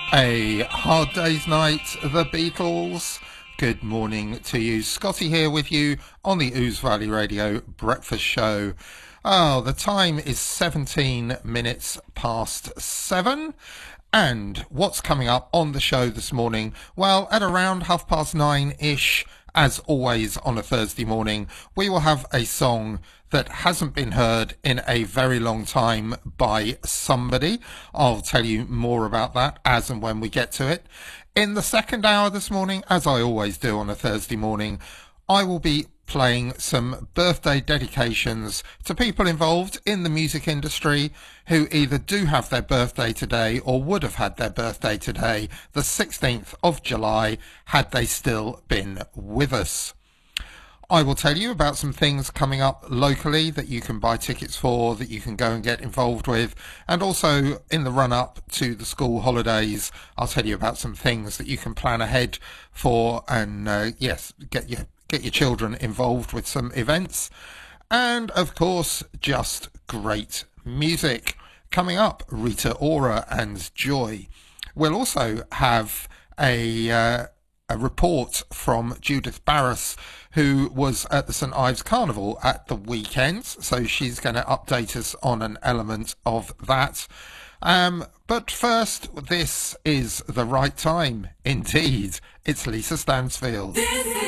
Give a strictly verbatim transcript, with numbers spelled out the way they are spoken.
A Hard Day's Night, The Beatles. Good morning to you. Scotty here with you on the Ouse Valley Radio Breakfast Show. Oh, the time is seventeen minutes past seven. And what's coming up on the show this morning? Well, at around half past nine-ish, as always on a Thursday morning, we will have a song that hasn't been heard in a very long time by somebody. I'll tell you more about that as and when we get to it. In the second hour this morning, as I always do on a Thursday morning, I will be playing some birthday dedications to people involved in the music industry who either do have their birthday today or would have had their birthday today, the sixteenth of July, had they still been with us. I will tell you about some things coming up locally that you can buy tickets for, that you can go and get involved with, and also in the run-up to the school holidays, I'll tell you about some things that you can plan ahead for and, uh, yes, get your, get your children involved with some events. And, of course, just great music. Coming up, Rita Ora and Joy. We'll also have a... Uh, a report from Judith Barras, who was at the St Ives Carnival at the weekend, so she's going to update us on an element of that. Um, but first, this is the right time. Indeed, it's Lisa Stansfield.